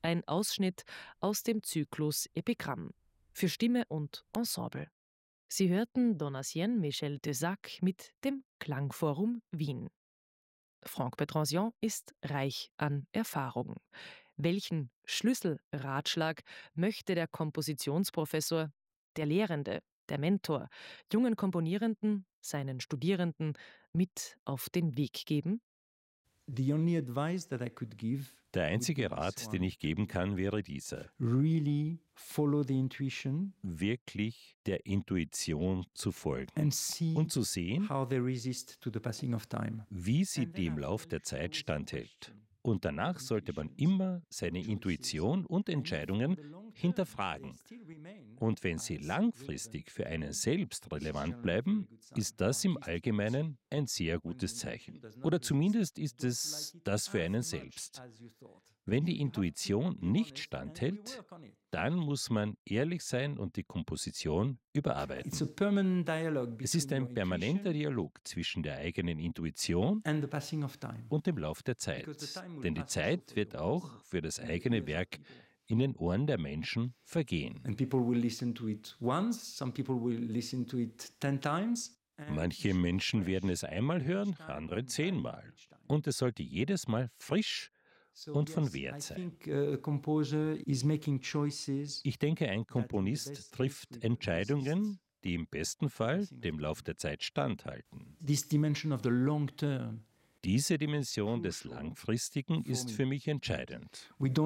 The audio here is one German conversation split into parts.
ein Ausschnitt aus dem Zyklus Epigramm für Stimme und Ensemble. Sie hörten Donatien Michel Desac mit dem Klangforum Wien. Franck Petransian ist reich an Erfahrung. Welchen Schlüsselratschlag möchte der Kompositionsprofessor, der Lehrende, der Mentor, jungen Komponierenden, seinen Studierenden mit auf den Weg geben? Der einzige Rat, den ich geben kann, wäre dieser: Wirklich der Intuition zu folgen und zu sehen, wie sie dem Lauf der Zeit standhält. Und danach sollte man immer seine Intuition und Entscheidungen hinterfragen. Und wenn sie langfristig für einen selbst relevant bleiben, ist das im Allgemeinen ein sehr gutes Zeichen. Oder zumindest ist es das für einen selbst. Wenn die Intuition nicht standhält, dann muss man ehrlich sein und die Komposition überarbeiten. Es ist ein permanenter Dialog zwischen der eigenen Intuition und dem Lauf der Zeit. Denn die Zeit wird auch für das eigene Werk in den Ohren der Menschen vergehen. Manche Menschen werden es einmal hören, andere 10-mal. Und es sollte jedes Mal frisch und von Wert sein. Ich denke, ein Komponist trifft Entscheidungen, die im besten Fall dem Lauf der Zeit standhalten. Diese Dimension des Langfristigen ist für mich entscheidend. Wir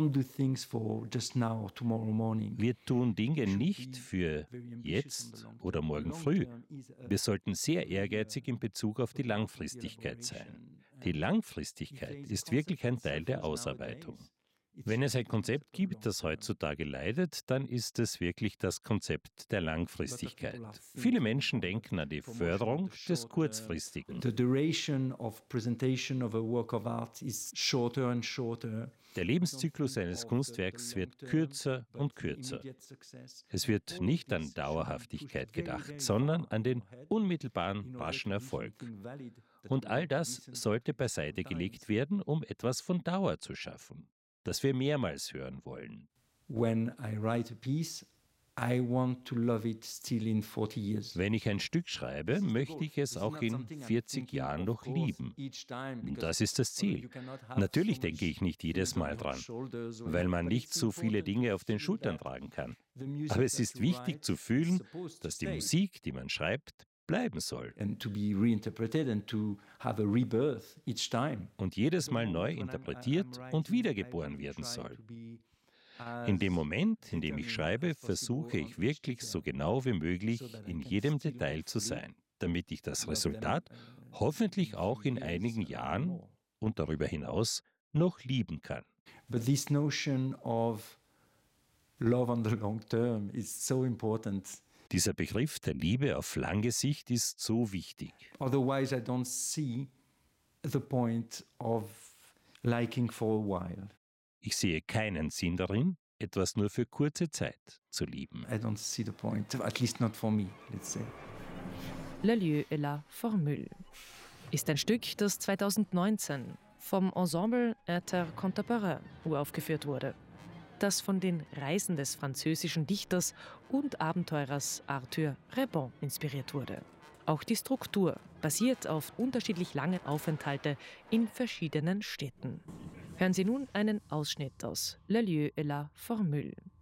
tun Dinge nicht für jetzt oder morgen früh. Wir sollten sehr ehrgeizig in Bezug auf die Langfristigkeit sein. Die Langfristigkeit ist wirklich ein Teil der Ausarbeitung. Wenn es ein Konzept gibt, das heutzutage leidet, dann ist es wirklich das Konzept der Langfristigkeit. Viele Menschen denken an die Förderung des Kurzfristigen. Der Lebenszyklus eines Kunstwerks wird kürzer und kürzer. Es wird nicht an Dauerhaftigkeit gedacht, sondern an den unmittelbaren, raschen Erfolg. Und all das sollte beiseite gelegt werden, um etwas von Dauer zu schaffen, das wir mehrmals hören wollen. Wenn ich ein Stück schreibe, möchte ich es auch in 40 Jahren noch lieben. Das ist das Ziel. Natürlich denke ich nicht jedes Mal dran, weil man nicht so viele Dinge auf den Schultern tragen kann. Aber es ist wichtig zu fühlen, dass die Musik, die man schreibt, bleiben soll. Und jedes Mal neu interpretiert und wiedergeboren werden soll. In dem Moment, in dem ich schreibe, versuche ich wirklich so genau wie möglich in jedem Detail zu sein, damit ich das Resultat hoffentlich auch in einigen Jahren und darüber hinaus noch lieben kann. But this notion of love on the long term is so important. Dieser Begriff der Liebe auf lange Sicht ist so wichtig. Otherwise I don't see the point of liking for a while. Ich sehe keinen Sinn darin, etwas nur für kurze Zeit zu lieben. I don't see the point, at least not for me, let's say. Le lieu et la formule ist ein Stück, das 2019 vom Ensemble Intercontemporain uraufgeführt wurde, das von den Reisen des französischen Dichters und Abenteurers Arthur Rimbaud inspiriert wurde. Auch die Struktur basiert auf unterschiedlich langen Aufenthalte in verschiedenen Städten. Hören Sie nun einen Ausschnitt aus Le lieu et la formule.